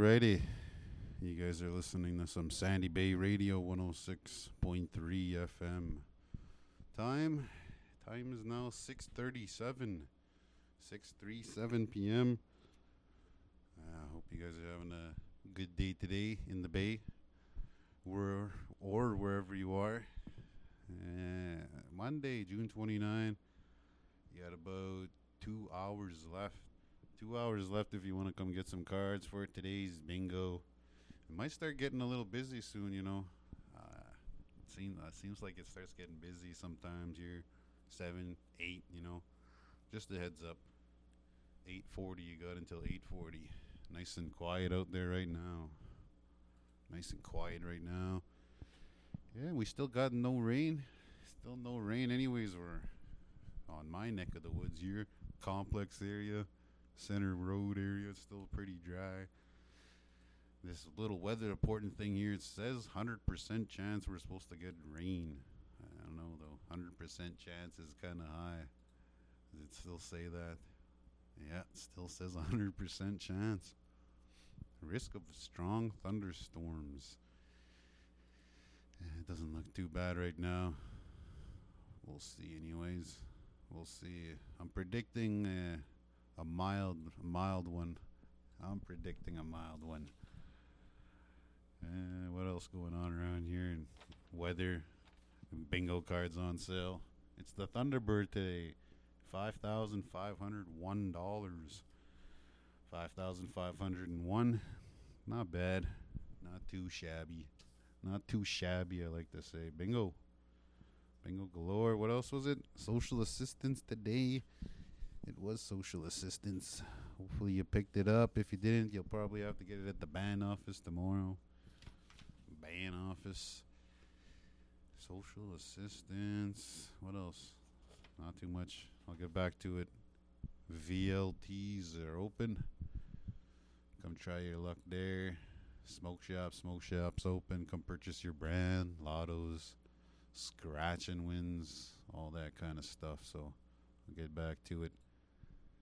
Alrighty. You guys are listening to some Sandy Bay Radio 106.3 FM. Time is now 6:37. 6:37 p.m. I hope you guys are having a good day today in the Bay. Or wherever you are. Monday, June 29. You got about 2 hours left. 2 hours left if you want to come get some cards for today's bingo. It might start getting a little busy soon, you know. Seems like it starts getting busy sometimes here. 7, 8, you know. Just a heads up. 8:40, you got until 8:40. Nice and quiet out there right now. Nice and quiet right now. Yeah, we still got no rain. Still no rain anyways. We're on my neck of the woods here. Complex area. Center Road area. It's still pretty dry. This little weather reporting thing here, it says 100% chance we're supposed to get rain. I don't know though. 100% chance is kind of high. Does it still say that? Yeah, it still says 100% chance. Risk of strong thunderstorms. It doesn't look too bad right now. We'll see anyways. We'll see. I'm predicting a mild one. I'm predicting a mild one. What else going on around here? And weather. Bingo cards on sale. It's the Thunderbird today. $5,501. 5,501. Not bad. Not too shabby. Not too shabby, I like to say. Bingo. Bingo galore. What else was it? Social assistance today. It was social assistance. Hopefully you picked it up. If you didn't, you'll probably have to get it at the band office tomorrow. Band office. Social assistance. What else? Not too much. I'll get back to it. VLTs are open. Come try your luck there. Smoke shops open. Come purchase your brand. Lottos. Scratch and wins. All that kind of stuff. So I'll get back to it.